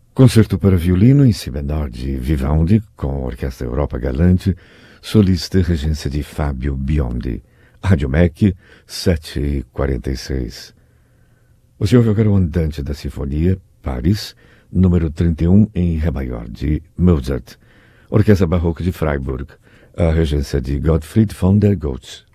Concerto para violino em si menor de Vivaldi, com a Orquestra Europa Galante, solista regência de Fábio Biondi. Rádio MEC, 7h46. Você ouve agora o Andante da Sinfonia, Paris, número 31, em Ré maior, de Mozart. Orquestra Barroca de Freiburg, a regência de Gottfried von der Goltz.